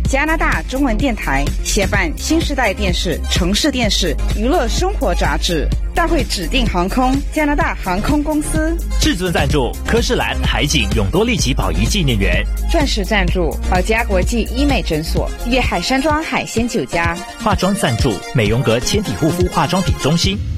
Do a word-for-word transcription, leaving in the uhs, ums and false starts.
加拿大中文电台协办新时代电视、城市电视、娱乐生活杂志。大会指定航空加拿大航空公司。 至尊赞助科士兰海景永多利奇宝仪纪念园。 钻石赞助宝嘉国际医美诊所、粤海山庄海鲜酒家。 化妆赞助美容阁千体护肤化妆品中心。